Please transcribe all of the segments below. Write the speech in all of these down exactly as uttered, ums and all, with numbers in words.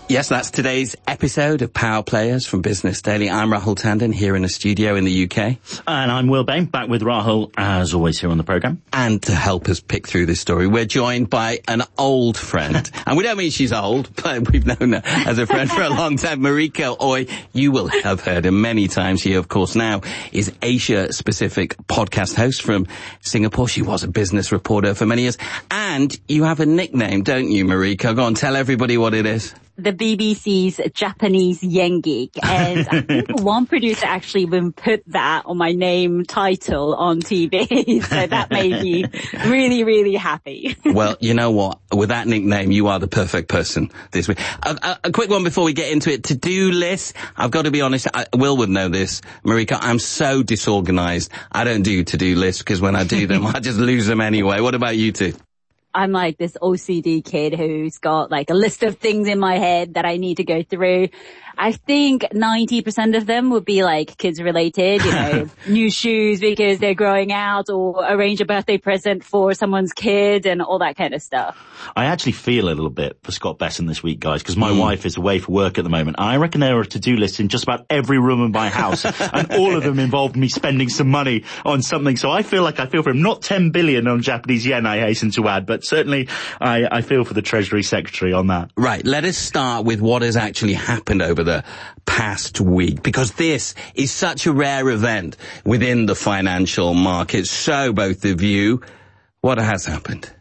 Yes, that's today's episode of Power Players from Business Daily. I'm Rahul Tandon here in a studio in the U K. And I'm Will Bain, back with Rahul, as always, here on the programme. And to help us pick through this story, we're joined by an old friend. And we don't mean she's old, but we've known her as a friend for a long time. Mariko Ooi, you will have heard her many times. She, of course, now is Asia-specific podcast host from Singapore. She was a business reporter for many years. And you have a nickname, don't you, Mariko? Go on, tell everybody what it is. The B B C's Japanese yen geek, and I think one producer actually even put that on my name title on T V, so that made me really, really happy. Well, you know what? With that nickname, you are the perfect person this week. A, a, a quick one before we get into it. To-do list. I've got to be honest, I, Will would know this, Mariko. I'm so disorganized. I don't do to-do lists because when I do them, I just lose them anyway. What about you two? I'm like this O C D kid who's got like a list of things in my head that I need to go through. I think ninety percent of them would be like kids related, you know, new shoes because they're growing out, or arrange a birthday present for someone's kid and all that kind of stuff. I actually feel a little bit for Scott Besson this week, guys, because my mm. wife is away for work at the moment. I reckon there are to-do lists in just about every room in my house, and all of them involve me spending some money on something. So I feel like I feel for him. Not ten billion on Japanese yen, I hasten to add, but certainly I, I feel for the Treasury Secretary on that. Right. Let us start with what has actually happened over the past week, because this is such a rare event within the financial markets. So both of you, what has happened?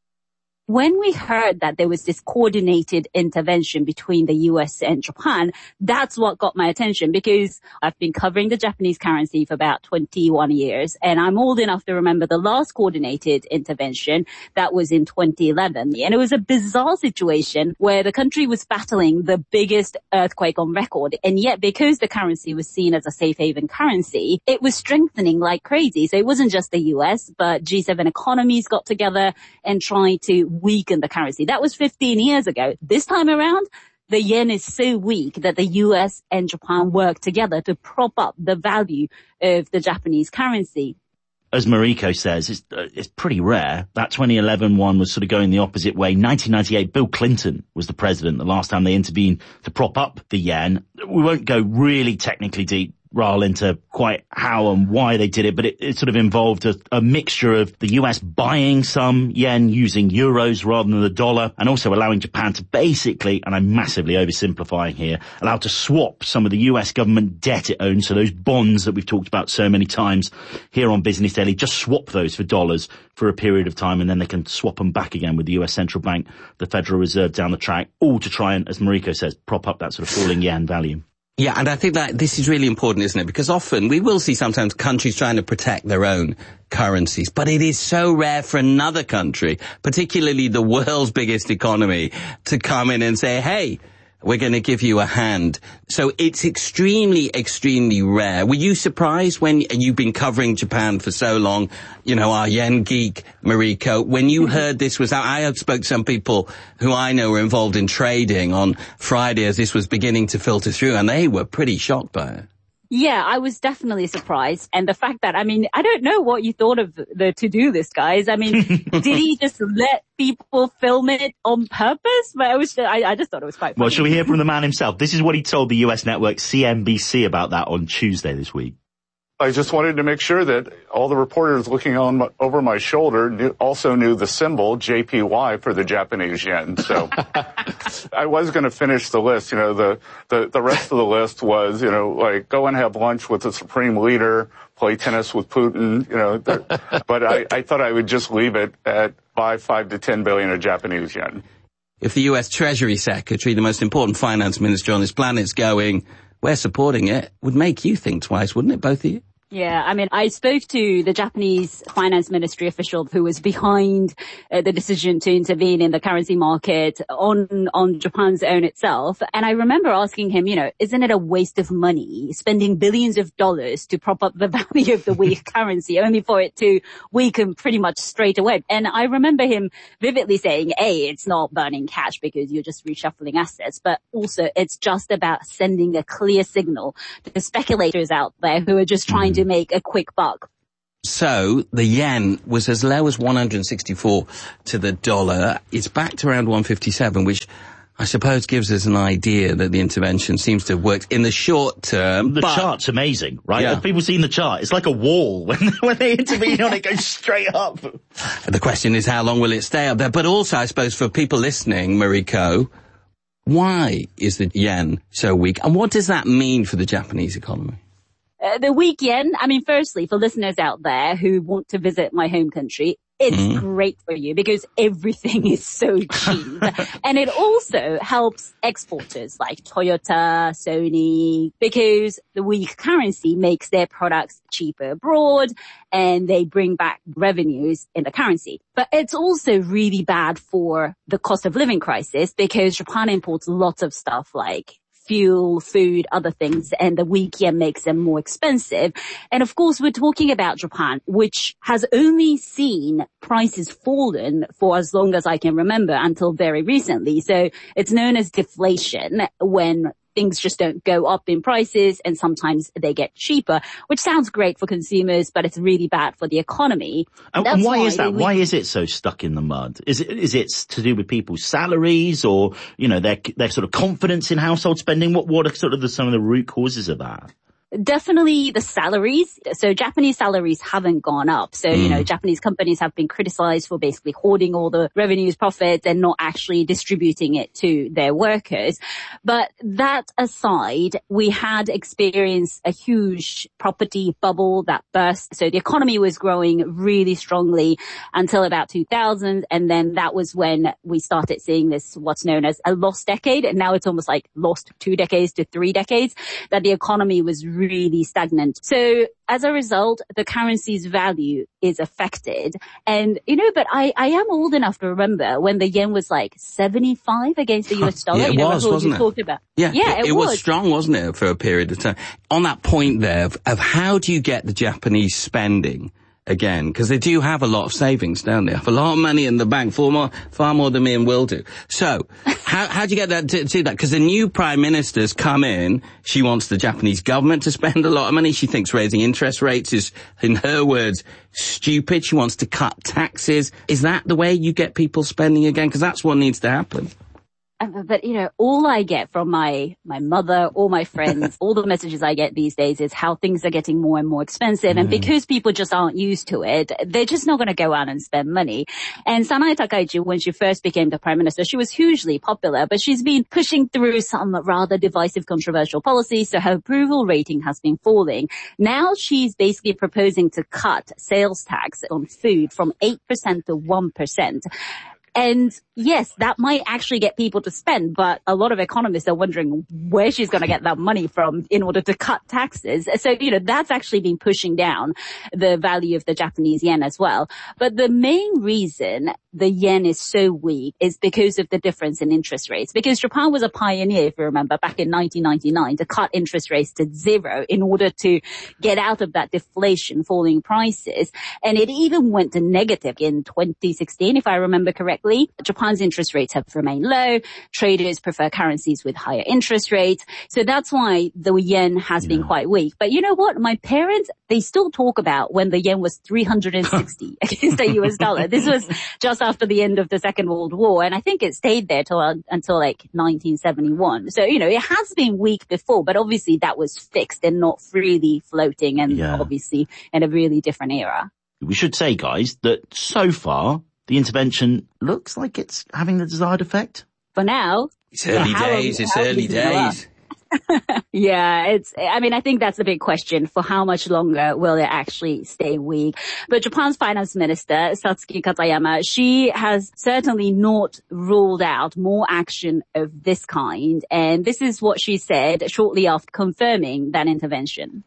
When we heard that there was this coordinated intervention between the U S and Japan, that's what got my attention, because I've been covering the Japanese currency for about twenty-one years, and I'm old enough to remember the last coordinated intervention. That was in twenty eleven. And it was a bizarre situation where the country was battling the biggest earthquake on record. And yet, because the currency was seen as a safe haven currency, it was strengthening like crazy. So it wasn't just the U S, but G seven economies got together and tried to weaken the currency. That was fifteen years ago. This time around, the yen is so weak that the U S and Japan work together to prop up the value of the Japanese currency. As Mariko says, it's, uh, it's pretty rare. That twenty eleven one was sort of going the opposite way. nineteen ninety-eight, Bill Clinton was the president the last time they intervened to prop up the yen. We won't go really technically deep, Rahul, into quite how and why they did it, but it, it sort of involved a, a mixture of the U S buying some yen using euros rather than the dollar, and also allowing Japan to basically, and I'm massively oversimplifying here, allow to swap some of the U S government debt it owns, so those bonds that we've talked about so many times here on Business Daily, just swap those for dollars for a period of time, and then they can swap them back again with the U S Central Bank, the Federal Reserve down the track, all to try and, as Mariko says, prop up that sort of falling yen value. Yeah, and I think that this is really important, isn't it? Because often we will see sometimes countries trying to protect their own currencies, but it is so rare for another country, particularly the world's biggest economy, to come in and say, hey, we're going to give you a hand. So it's extremely, extremely rare. Were you surprised when you've been covering Japan for so long, you know, our yen geek, Mariko, when you heard this was out? I have spoke to some people who I know were involved in trading on Friday as this was beginning to filter through, and they were pretty shocked by it. Yeah, I was definitely surprised. And the fact that, I mean, I don't know what you thought of the to-do list, guys. I mean, did he just let people film it on purpose? But it was, I, I just thought it was quite funny. Well, shall we hear from the man himself? This is what he told the U S network C N B C about that on Tuesday this week. I just wanted to make sure that all the reporters looking on my, over my shoulder knew, also knew the symbol J P Y for the Japanese yen. So I was going to finish the list. You know, the, the, the rest of the list was, you know, like go and have lunch with the supreme leader, play tennis with Putin, you know, the, but I, I thought I would just leave it at buy five to ten billion of Japanese yen. If the U S Treasury Secretary, the most important finance minister on this planet, is going, we're supporting it, would make you think twice, wouldn't it, both of you? Yeah, I mean, I spoke to the Japanese finance ministry official who was behind uh, the decision to intervene in the currency market on on Japan's own itself. And I remember asking him, you know, isn't it a waste of money spending billions of dollars to prop up the value of the weak currency only for it to weaken pretty much straight away? And I remember him vividly saying, A, it's not burning cash because you're just reshuffling assets, but also it's just about sending a clear signal to the speculators out there who are just trying to to make a quick buck. So the yen was as low as one hundred sixty-four to the dollar. It's back to around one fifty-seven, which I suppose gives us an idea that the intervention seems to have worked in the short term. The but chart's amazing, right? Yeah. Have people seen the chart? It's like a wall. When, when they intervene on it, goes straight up. The question is, how long will it stay up there? But also, I suppose, for people listening, Mariko, why is the yen so weak? And what does that mean for the Japanese economy? Uh, the weak yen, I mean, firstly, for listeners out there who want to visit my home country, it's mm. great for you because everything is so cheap. And it also helps exporters like Toyota, Sony, because the weak currency makes their products cheaper abroad and they bring back revenues in the currency. But it's also really bad for the cost of living crisis because Japan imports lots of stuff like fuel, food, other things, and the weak yen makes them more expensive. And of course, we're talking about Japan, which has only seen prices fallen for as long as I can remember until very recently. So it's known as deflation when things just don't go up in prices and sometimes they get cheaper, which sounds great for consumers, but it's really bad for the economy. And, and why, why is that? We, why is it so stuck in the mud? Is it, is it to do with people's salaries or, you know, their, their sort of confidence in household spending? What, what are sort of the, some of the root causes of that? Definitely the salaries. So Japanese salaries haven't gone up. So, mm. you know, Japanese companies have been criticized for basically hoarding all the revenues, profits, and not actually distributing it to their workers. But that aside, we had experienced a huge property bubble that burst. So the economy was growing really strongly until about two thousand. And then that was when we started seeing this, what's known as a lost decade. And now it's almost like lost two decades to three decades that the economy was really really stagnant. So as a result, the currency's value is affected. And, you know, but I, I am old enough to remember when the yen was like seventy-five against the U S dollar. Yeah, it you know, was, wasn't you it? Talked about. Yeah, yeah it, it, it was. was strong, wasn't it, for a period of time? On that point there of, of how do you get the Japanese spending again? Because they do have a lot of savings, don't they? Have a lot of money in the bank, far more, far more than me and Will do. So, how, how do you get that to do that? Because the new prime minister's come in. She wants the Japanese government to spend a lot of money. She thinks raising interest rates is, in her words, stupid. She wants to cut taxes. Is that the way you get people spending again? Because that's what needs to happen. But, you know, all I get from my, my mother, all my friends, all the messages I get these days is how things are getting more and more expensive. Mm. And because people just aren't used to it, they're just not going to go out and spend money. And Sanae Takaichi, when she first became the prime minister, she was hugely popular, but she's been pushing through some rather divisive, controversial policies. So her approval rating has been falling. Now she's basically proposing to cut sales tax on food from eight percent to one percent. And yes, that might actually get people to spend, but a lot of economists are wondering where she's going to get that money from in order to cut taxes. So, you know, that's actually been pushing down the value of the Japanese yen as well. But the main reason the yen is so weak is because of the difference in interest rates. Because Japan was a pioneer, if you remember, back in nineteen ninety-nine to cut interest rates to zero in order to get out of that deflation, falling prices. And it even went to negative in twenty sixteen, if I remember correctly. Japan's interest rates have remained low. Traders prefer currencies with higher interest rates. So that's why the yen has yeah. been quite weak. But you know what? My parents, they still talk about when the yen was three hundred sixty against the U S dollar. This was just after the end of the Second World War. And I think it stayed there till, uh, until like nineteen seventy-one. So, you know, it has been weak before, but obviously that was fixed and not freely floating and yeah. obviously in a really different era. We should say, guys, that so far, the intervention looks like it's having the desired effect. For now. It's early days, it's early days. Yeah, it's, I mean, I think that's the big question. For how much longer will it actually stay weak? But Japan's finance minister, Satsuki Katayama, she has certainly not ruled out more action of this kind. And this is what she said shortly after confirming that intervention.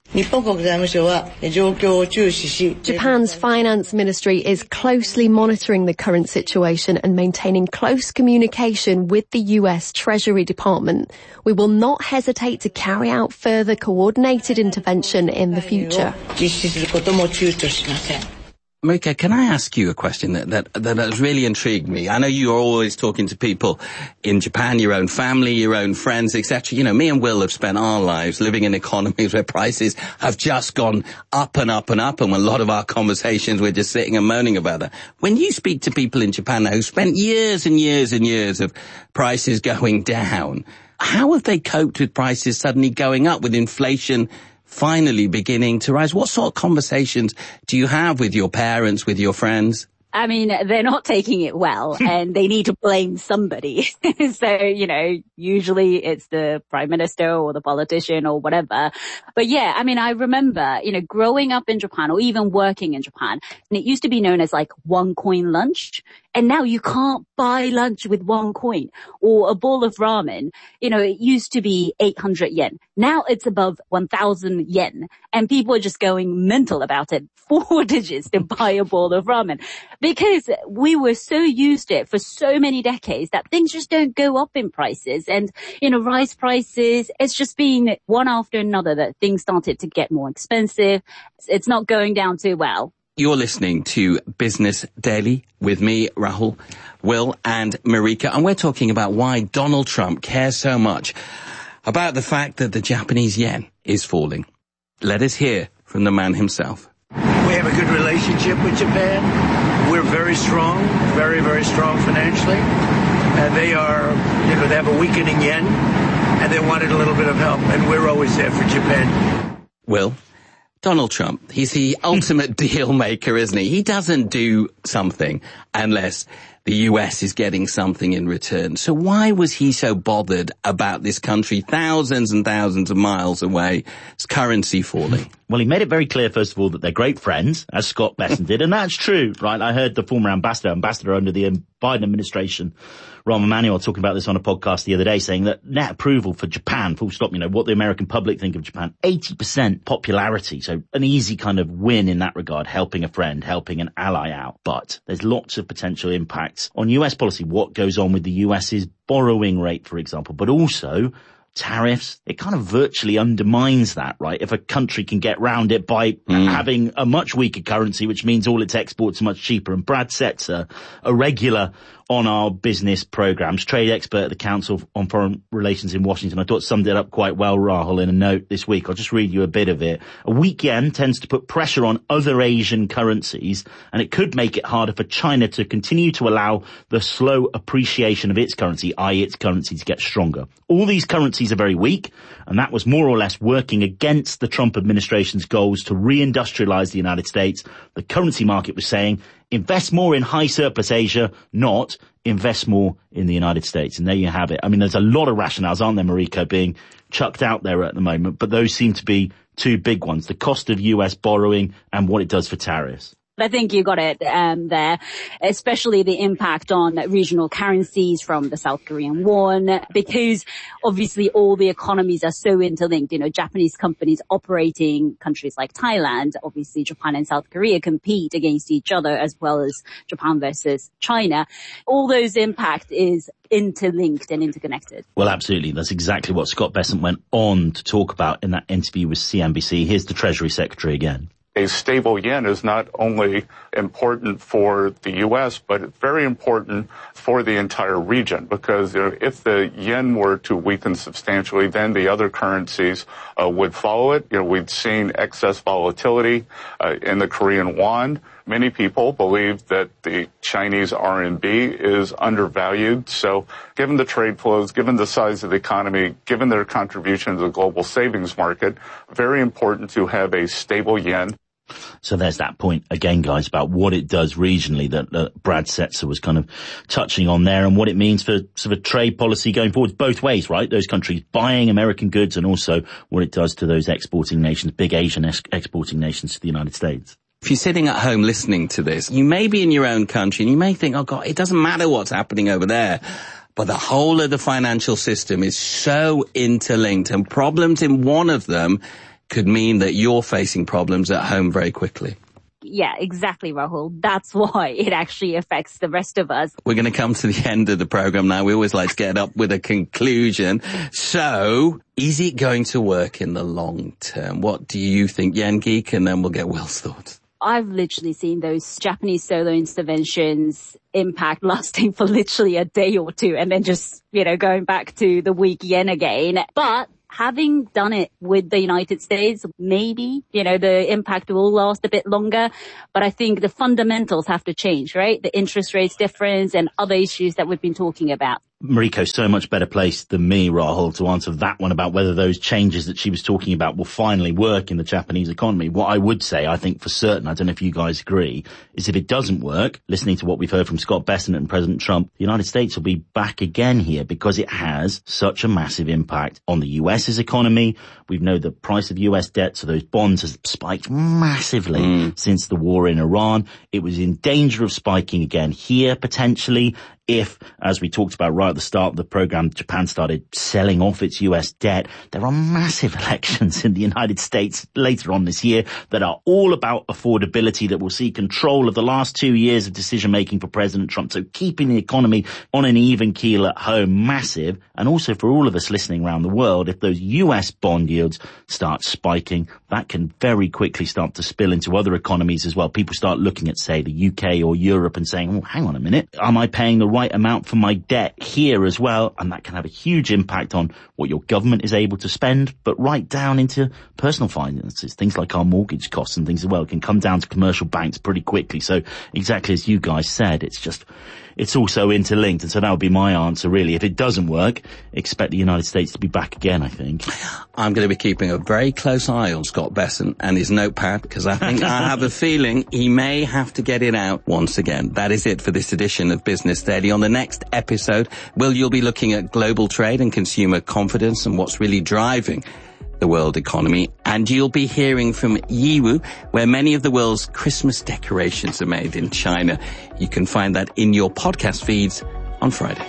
Japan's finance ministry is closely monitoring the current situation and maintaining close communication with the U S Treasury Department. We will not hesitate to carry out further coordinated intervention in the future. Marika, can I ask you a question that, that, that has really intrigued me? I know you're always talking to people in Japan, your own family, your own friends, et cetera. You know, me and Will have spent our lives living in economies where prices have just gone up and up and up, and a lot of our conversations we're just sitting and moaning about that. When you speak to people in Japan now who spent years and years and years of prices going down, how have they coped with prices suddenly going up, with inflation finally beginning to rise? What sort of conversations do you have with your parents, with your friends? I mean, they're not taking it well and they need to blame somebody. So, you know, usually it's the prime minister or the politician or whatever. But yeah, I mean, I remember, you know, growing up in Japan or even working in Japan, and it used to be known as like one coin lunch. And now you can't buy lunch with one coin or a bowl of ramen. You know, it used to be eight hundred yen. Now it's above one thousand yen and people are just going mental about it. Four digits to buy a bowl of ramen because we were so used to it for so many decades that things just don't go up in prices. And, you know, rice prices, it's just been one after another that things started to get more expensive. It's not going down too well. You're listening to Business Daily with me, Rahul, Will and Marika, and we're talking about why Donald Trump cares so much about the fact that the Japanese yen is falling. Let us hear from the man himself. We have a good relationship with Japan. We're very strong, very, very strong financially. And they are, you know, they have a weakening yen and they wanted a little bit of help, and we're always there for Japan. Will? Donald Trump, he's the ultimate deal maker, isn't he? He doesn't do something unless the U S is getting something in return. So why was he so bothered about this country thousands and thousands of miles away, its currency falling? Well, he made it very clear, first of all, that they're great friends, as Scott Bessent did, and that's true, right? I heard the former ambassador, ambassador under the Biden administration, Rahm Emanuel, talking about this on a podcast the other day, saying that net approval for Japan, full stop, you know, what the American public think of Japan, eighty percent popularity. So an easy kind of win in that regard, helping a friend, helping an ally out. But there's lots of potential impacts on U S policy. What goes on with the US's borrowing rate, for example, but also tariffs. It kind of virtually undermines that, right? If a country can get round it by mm. having a much weaker currency, which means all its exports are much cheaper. And Brad Setzer, a regular on our business programs, trade expert at the Council on Foreign Relations in Washington, I thought summed it up quite well, Rahul, in a note this week. I'll just read you a bit of it. A weak yen tends to put pressure on other Asian currencies, and it could make it harder for China to continue to allow the slow appreciation of its currency, that is its currency, to get stronger. All these currencies are very weak, and that was more or less working against the Trump administration's goals to reindustrialize the United States. The currency market was saying, invest more in high surplus Asia, not invest more in the United States. And there you have it. I mean, there's a lot of rationales, aren't there, Marika, being chucked out there at the moment, but those seem to be two big ones, the cost of U S borrowing and what it does for tariffs. I think you got it um, there, especially the impact on regional currencies from the South Korean won, because obviously all the economies are so interlinked. You know, Japanese companies operating countries like Thailand, obviously Japan and South Korea compete against each other, as well as Japan versus China. All those impact is interlinked and interconnected. Well, absolutely. That's exactly what Scott Bessent went on to talk about in that interview with C N B C. Here's the Treasury Secretary again. A stable yen is not only important for the U S, but it's very important for the entire region, because you know, if the yen were to weaken substantially, then the other currencies uh, would follow it. You know, we've seen excess volatility uh, in the Korean won. Many people believe that the Chinese R M B is undervalued. So given the trade flows, given the size of the economy, given their contribution to the global savings market, very important to have a stable yen. So there's that point again, guys, about what it does regionally that uh, Brad Setzer was kind of touching on there, and what it means for sort of trade policy going forward both ways, right? Those countries buying American goods, and also what it does to those exporting nations, big Asian ex- exporting nations to the United States. If you're sitting at home listening to this, you may be in your own country and you may think, oh God, it doesn't matter what's happening over there. But the whole of the financial system is so interlinked, and problems in one of them could mean that you're facing problems at home very quickly. Yeah, exactly, Rahul. That's why it actually affects the rest of us. We're going to come to the end of the program now. We always like to get up with a conclusion. So, is it going to work in the long term? What do you think, Yen Geek? And then we'll get Will's thoughts. I've literally seen those Japanese solar interventions impact lasting for literally a day or two and then just, you know, going back to the weak yen again. But having done it with the United States, maybe, you know, the impact will last a bit longer. But I think the fundamentals have to change, right? The interest rates difference and other issues that we've been talking about. Mariko's so much better placed than me, Rahul, to answer that one about whether those changes that she was talking about will finally work in the Japanese economy. What I would say, I think for certain, I don't know if you guys agree, is if it doesn't work, listening to what we've heard from Scott Bessent and President Trump, the United States will be back again here because it has such a massive impact on the US's economy. We know the price of U S debt, so those bonds has spiked massively mm. since the war in Iran. It was in danger of spiking again here potentially if, as we talked about right at the start of the program, Japan started selling off its U S debt. There are massive elections in the United States later on this year that are all about affordability, that will see control of the last two years of decision making for President Trump. So keeping the economy on an even keel at home, massive. And also for all of us listening around the world, if those U S bond yields start spiking, that can very quickly start to spill into other economies as well. People start looking at, say, the U K or Europe and saying, oh, hang on a minute, am I paying the right amount for my debt here as well? And that can have a huge impact on what your government is able to spend, but right down into personal finances. Things like our mortgage costs and things as well can come down to commercial banks pretty quickly. So exactly as you guys said, it's just, it's also interlinked. And so that would be my answer, really. If it doesn't work, expect the United States to be back again, I think. I'm going to be keeping a very close eye on Scott Bessent and his notepad, because I think I have a feeling he may have to get it out once again. That is it for this edition of Business Daily. On the next episode, Will, you'll be looking at global trade and consumer confidence and what's really driving the world economy. And you'll be hearing from Yiwu, where many of the world's Christmas decorations are made in China. You can find that in your podcast feeds on Friday.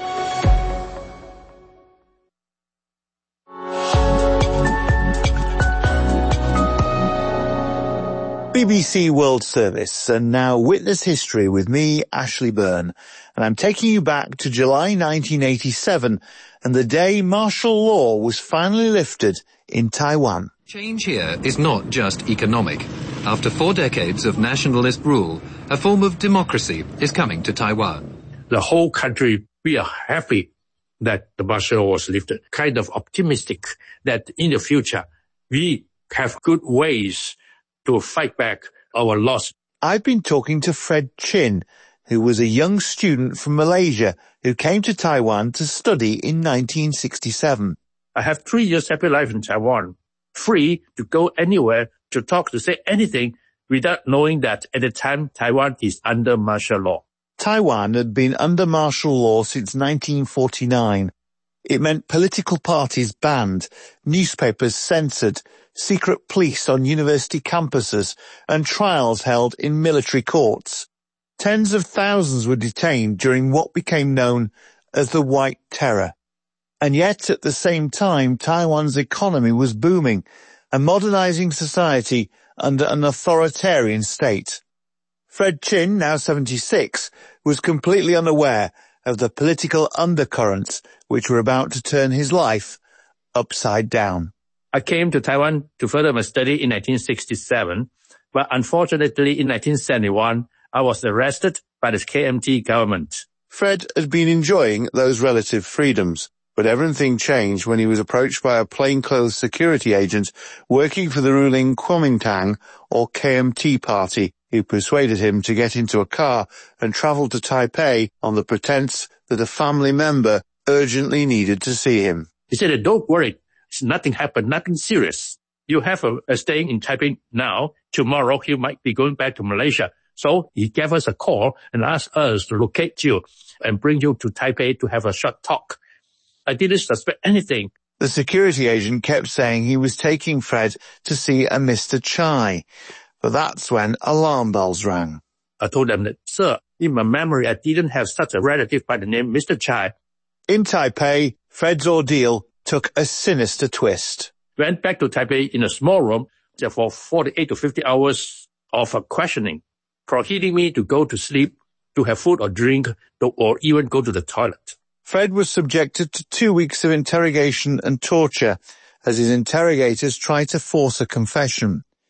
B B C World Service, and now Witness History with me, Ashley Byrne. And I'm taking you back to July nineteen eighty-seven and the day martial law was finally lifted in Taiwan. Change here is not just economic. After four decades of nationalist rule, a form of democracy is coming to Taiwan. The whole country, we are happy that the martial law was lifted, kind of optimistic that in the future we have good ways to fight back our loss. I've been talking to Fred Chin, who was a young student from Malaysia who came to Taiwan to study in nineteen sixty-seven. I have three years happy life in Taiwan, free to go anywhere, to talk, to say anything without knowing that at the time Taiwan is under martial law. Taiwan had been under martial law since nineteen forty-nine. It meant political parties banned, newspapers censored, secret police on university campuses, and trials held in military courts. Tens of thousands were detained during what became known as the White Terror. And yet, at the same time, Taiwan's economy was booming, a modernizing society under an authoritarian state. Fred Chin, now seventy-six, was completely unaware of the political undercurrents which were about to turn his life upside down. I came to Taiwan to further my study in nineteen sixty-seven, but unfortunately in nineteen seventy-one, I was arrested by the K M T government. Fred had been enjoying those relative freedoms, but everything changed when he was approached by a plainclothes security agent working for the ruling Kuomintang, or K M T party, who persuaded him to get into a car and travel to Taipei on the pretense that a family member urgently needed to see him. He said, don't worry, nothing happened, nothing serious. You have a, a staying in Taipei now. Tomorrow he might be going back to Malaysia. So he gave us a call and asked us to locate you and bring you to Taipei to have a short talk. I didn't suspect anything. The security agent kept saying he was taking Fred to see a Mister Chai, but that's when alarm bells rang. I told them that, sir, in my memory, I didn't have such a relative by the name Mister Chai. In Taipei, Fred's ordeal took a sinister twist. Went back to Taipei in a small room for forty-eight to fifty hours of questioning, prohibiting me to go to sleep, to have food or drink, or even go to the toilet. Fred was subjected to two weeks of interrogation and torture as his interrogators tried to force a confession.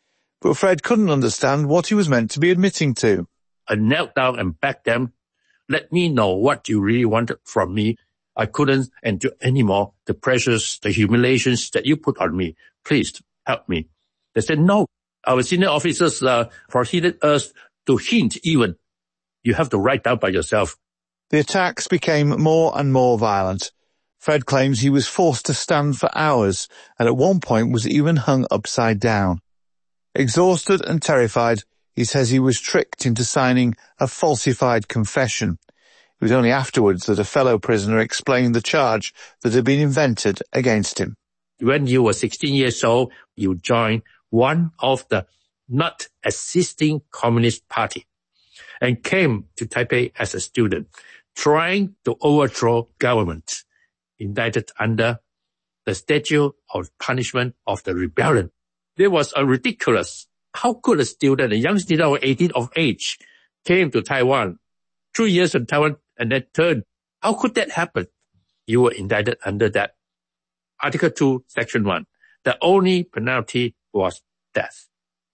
But Fred couldn't understand what he was meant to be admitting to. I knelt down and begged them, let me know what you really wanted from me. I couldn't endure anymore the pressures, the humiliations that you put on me. Please help me. They said, no. Our senior officers uh, proceeded us to hint even. You have to write down by yourself. The attacks became more and more violent. Fred claims he was forced to stand for hours and at one point was even hung upside down. Exhausted and terrified, he says he was tricked into signing a falsified confession. It was only afterwards that a fellow prisoner explained the charge that had been invented against him. When you were sixteen years old, you joined one of the not existing Communist Party and came to Taipei as a student, trying to overthrow government, indicted under the statute of punishment of the rebellion. It was a ridiculous. How could a student, a young student of eighteen of age, came to Taiwan, two years in Taiwan, and then turned? How could that happen? You were indicted under that. Article two, Section one. The only penalty was death.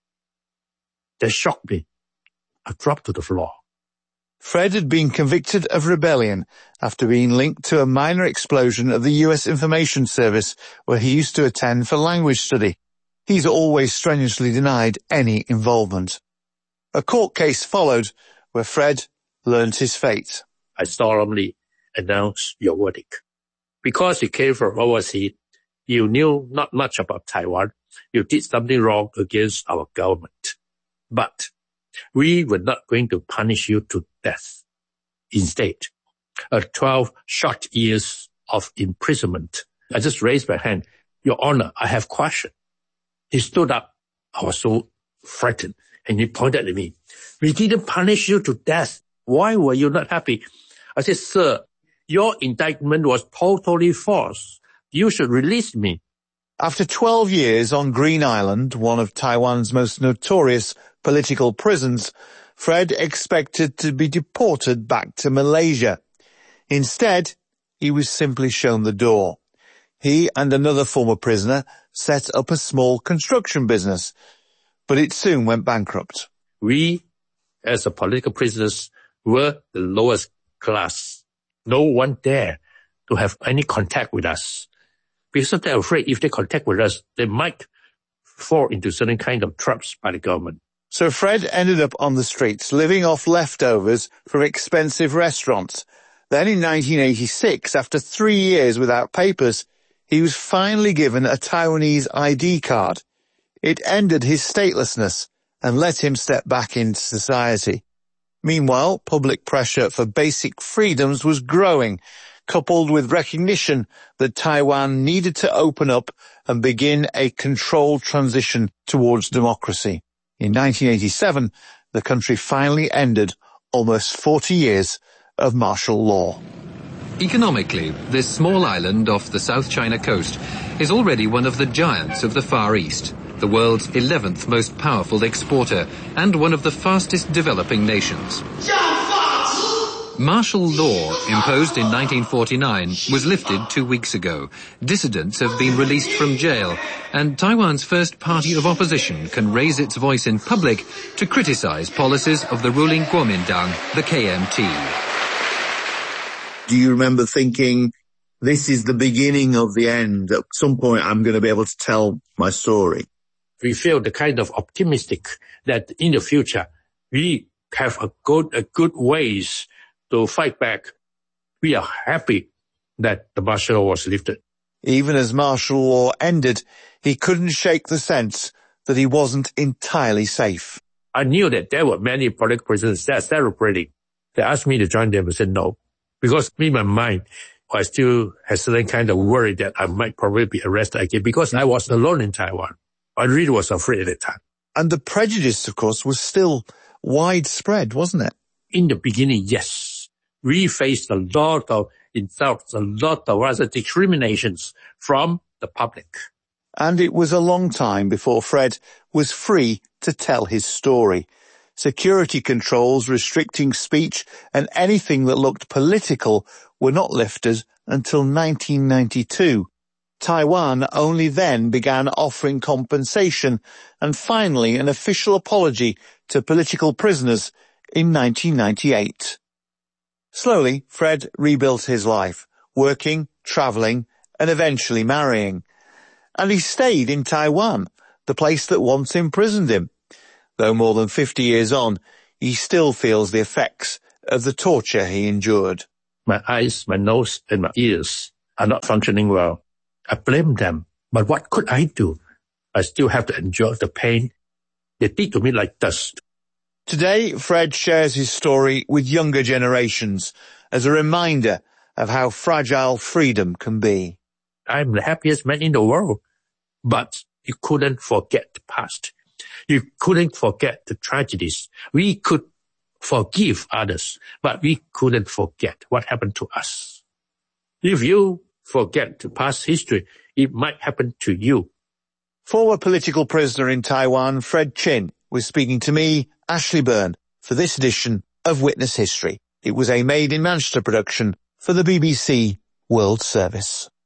That shocked me. I dropped to the floor. Fred had been convicted of rebellion after being linked to a minor explosion of the U S Information Service where he used to attend for language study. He's always strenuously denied any involvement. A court case followed where Fred learned his fate. I solemnly announce your verdict. Because you came from overseas, you knew not much about Taiwan. You did something wrong against our government. But we were not going to punish you to death. Instead, a twelve short years of imprisonment. I just raised my hand. Your Honor, I have question. He stood up. I was so frightened. And he pointed at me. We didn't punish you to death. Why were you not happy? I said, sir, your indictment was totally false. You should release me. After twelve years on Green Island, one of Taiwan's most notorious political prisons, Fred expected to be deported back to Malaysia. Instead, he was simply shown the door. He and another former prisoner set up a small construction business, but it soon went bankrupt. We, as a political prisoners, were the lowest class. No one dared to have any contact with us, because they're afraid if they contact with us, they might fall into certain kind of traps by the government. So Fred ended up on the streets, living off leftovers from expensive restaurants. Then in nineteen eighty-six, after three years without papers, he was finally given a Taiwanese I D card. It ended his statelessness and let him step back into society. Meanwhile, public pressure for basic freedoms was growing, coupled with recognition that Taiwan needed to open up and begin a controlled transition towards democracy. In nineteen eighty-seven, the country finally ended almost forty years of martial law. Economically, this small island off the South China coast is already one of the giants of the Far East, the world's eleventh most powerful exporter and one of the fastest developing nations. Martial law, imposed in nineteen forty-nine, was lifted two weeks ago. Dissidents have been released from jail, and Taiwan's first party of opposition can raise its voice in public to criticize policies of the ruling Kuomintang, the K M T. Do you remember thinking, this is the beginning of the end? At some point, I'm going to be able to tell my story. We feel the kind of optimistic that in the future, we have a good, a good ways to fight back. We are happy that the martial law was lifted. Even as martial law ended, he couldn't shake the sense that he wasn't entirely safe. I knew that there were many political prisoners that are celebrating. They asked me to join them. I said no. Because in my mind, I still had certain kind of worry that I might probably be arrested again because I was alone in Taiwan. I really was afraid at the time. And the prejudice, of course, was still widespread, wasn't it? In the beginning, yes. We faced a lot of insults, a lot of other discriminations from the public. And it was a long time before Fred was free to tell his story. Security controls restricting speech and anything that looked political were not lifted until nineteen ninety-two. Taiwan only then began offering compensation and finally an official apology to political prisoners in nineteen ninety-eight. Slowly, Fred rebuilt his life, working, travelling, and eventually marrying. And he stayed in Taiwan, the place that once imprisoned him. Though more than fifty years on, he still feels the effects of the torture he endured. My eyes, my nose, and my ears are not functioning well. I blame them, but what could I do? I still have to endure the pain. They did to me like dust. Today, Fred shares his story with younger generations as a reminder of how fragile freedom can be. I'm the happiest man in the world, but you couldn't forget the past. You couldn't forget the tragedies. We could forgive others, but we couldn't forget what happened to us. If you forget the past history, it might happen to you. Former political prisoner in Taiwan, Fred Chin, was speaking to me, Ashley Byrne, for this edition of Witness History. It was a Made in Manchester production for the B B C World Service.